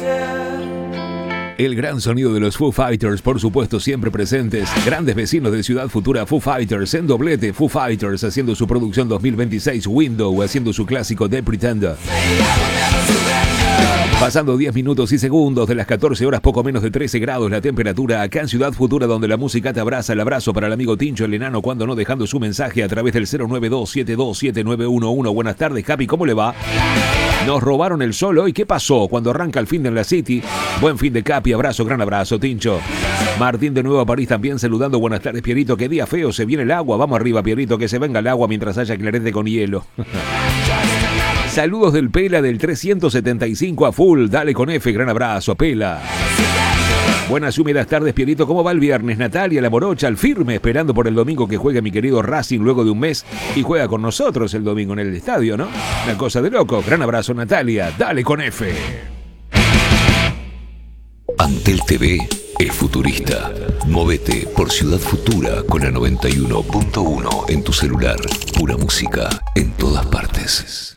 El gran sonido de los Foo Fighters, por supuesto, siempre presentes. Grandes vecinos de Ciudad Futura, Foo Fighters en doblete. Foo Fighters haciendo su producción 2026, Window haciendo su clásico The Pretender. Pasando 10 minutos y segundos de las 14 horas, poco menos de 13 grados la temperatura acá en Ciudad Futura, donde la música te abraza. El abrazo para el amigo Tincho, el enano, cuando no, dejando su mensaje a través del 092727911. Buenas tardes, Capi, ¿cómo le va? Nos robaron el sol hoy. ¿Qué pasó cuando arranca el fin de la City? Buen fin de Capi, abrazo, gran abrazo, Tincho. Martín de Nueva París también saludando. Buenas tardes, Pierito. Qué día feo, se viene el agua. Vamos arriba, Pierito, que se venga el agua mientras haya clarete con hielo. Saludos del Pela del 375 a full. Dale con F, gran abrazo, Pela. Buenas y húmedas tardes, Pierito. ¿Cómo va el viernes? Natalia, la morocha, al firme, esperando por el domingo que juegue mi querido Racing luego de un mes y juega con nosotros el domingo en el estadio, ¿no? Una cosa de loco. Gran abrazo, Natalia. Dale con F. Antel TV es futurista. Móvete por Ciudad Futura con la 91.1 en tu celular. Pura música en todas partes.